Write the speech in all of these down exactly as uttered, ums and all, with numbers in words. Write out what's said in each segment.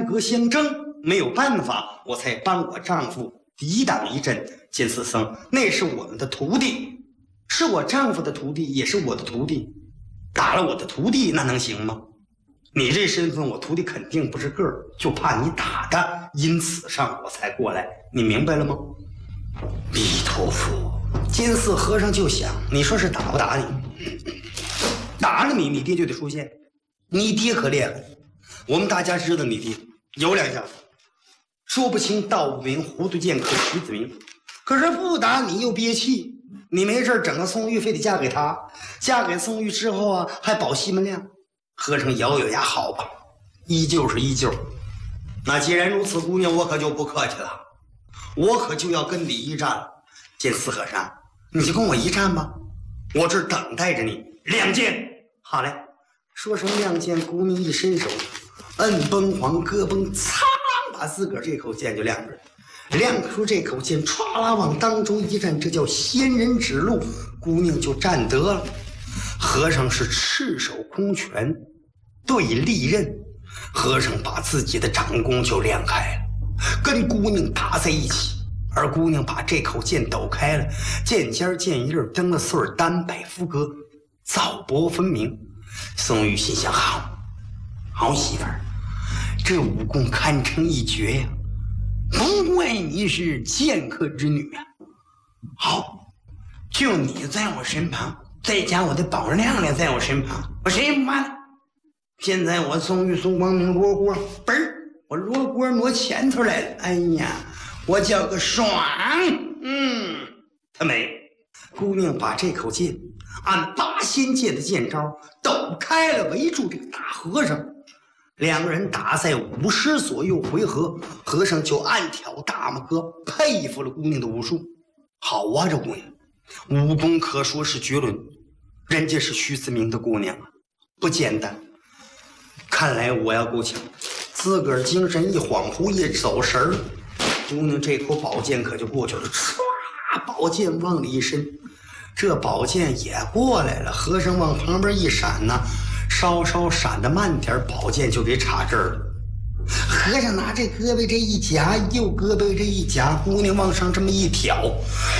隔相争，没有办法，我才帮我丈夫抵挡一阵。金四僧，那是我们的徒弟，是我丈夫的徒弟，也是我的徒弟。打了我的徒弟，那能行吗？你这身份，我徒弟肯定不是个儿，就怕你打的，因此上我才过来。你明白了吗？弥陀佛！金四和尚就想，你说是打不打你？打了你，你爹就得出现。你爹可厉害，我们大家知道你爹有两下子，说不清道不明，糊涂剑客徐子明。可是不打你又憋气，你没事整个宋玉，非得嫁给他。嫁给宋玉之后啊，还保西门亮。和尚咬咬牙，好吧，依旧是依旧。那既然如此，姑娘，我可就不客气了，我可就要跟你一战了。见四和尚，你就跟我一战吧，我这儿等待着你。亮剑，好嘞。说声亮剑，姑娘一伸手，摁崩黄戈崩，擦，把自个儿这口剑就亮出来。亮出这口剑，歘啦往当中一站，这叫仙人指路，姑娘就站得了。和尚是赤手空拳对利刃，和尚把自己的掌弓就亮开了，跟姑娘打在一起。而姑娘把这口剑抖开了，剑尖剑印蹬了穗儿，单摆肤格，皂薄分明。宋玉心想：好，好媳妇儿，这武功堪称一绝呀！不怪你是剑客之女啊！好，就你在我身旁，再加我的宝亮亮在我身旁，我谁也不怕了。现在我宋玉宋光明罗锅，嘣儿，我罗锅挪前头来了。哎呀，我叫个爽！嗯，他没。姑娘把这口剑按八仙界的剑招抖开了，围住这个大和尚。两个人打在五十左右回合，和尚就暗挑大拇哥，佩服了姑娘的武术。好啊，这姑娘武功可说是绝伦，人家是徐思明的姑娘啊，不简单。看来我要够呛，自个儿精神一恍惚，一走神儿，姑娘这口宝剑可就过去了，唰，宝剑往里一伸，这宝剑也过来了。和尚往旁边一闪呢，稍稍闪得慢点，宝剑就给插这儿了。和尚拿这胳膊这一夹，右胳膊这一夹，姑娘往上这么一挑，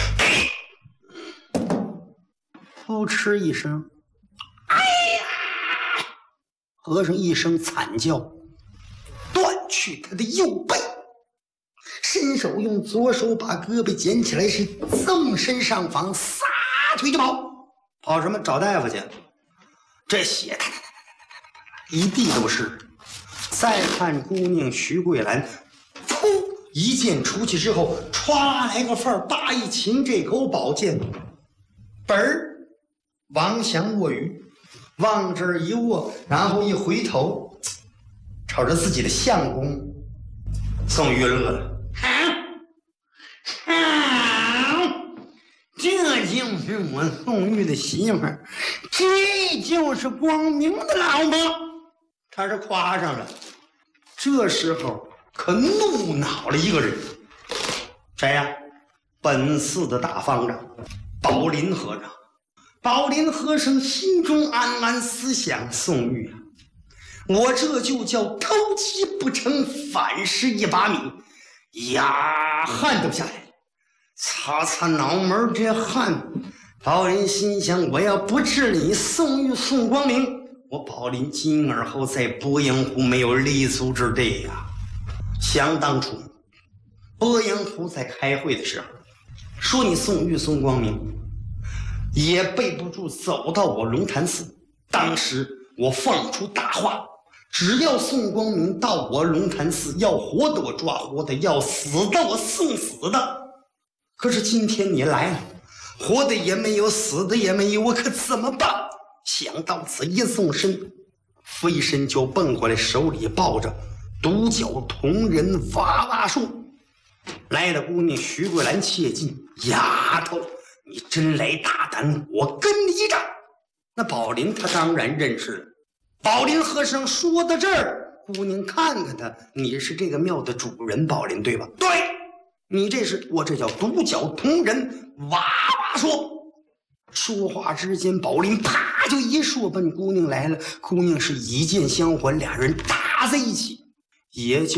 扑哧一声，哎呀！和尚一声惨叫，断去他的右背，伸手用左手把胳膊捡起来，是纵身上房，撒腿就跑。跑什么？找大夫去。这血一地都是。再看姑娘徐桂兰，噗一剑出去之后，歘来个范儿，叭一擒这口宝剑，本儿王祥卧鱼，往这儿一卧，然后一回头，瞅着自己的相公，宋玉乐了。好，好，这就是我宋玉的媳妇儿，这就是光明的老婆。他是夸上了。这时候可怒恼了一个人，谁呀？本寺的大方丈宝林和尚。宝林和尚心中暗暗思想：宋玉啊，我这就叫偷鸡不成反蚀一把米呀，汗都不下来，擦擦脑门这汗。宝林心想：我要不治你宋玉宋光明，我宝林今而后在鄱阳湖没有立足之地呀。想当初鄱阳湖在开会的时候，说你宋玉宋光明也背不住走到我龙潭寺。当时我放出大话，只要宋光明到我龙潭寺，要活的我抓活的，要死的我送死的。可是今天你来了，活的也没有，死的也没有，我可怎么办？想到此，一纵身，飞身就蹦过来，手里抱着独角铜人娃娃树。来了姑娘徐桂兰，切记，丫头，你真来大胆，我跟你一战。那宝林他当然认识了。宝林和尚说到这儿，姑娘看看他，你是这个庙的主人宝林对吧？对，你这是，我这叫独角铜人娃娃树。说话之间，宝林啪就一说奔姑娘来了。姑娘是以剑相还，俩人打在一起，也就